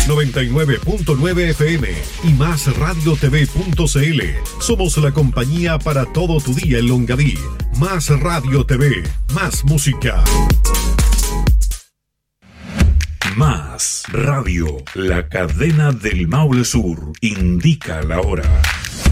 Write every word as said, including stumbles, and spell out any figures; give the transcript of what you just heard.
noventa y nueve punto nueve F M y más radio t v punto c l. Somos la compañía para todo tu día en Longaví. Más Radio T V, más música. Más Radio, la cadena del Maule Sur, indica la hora.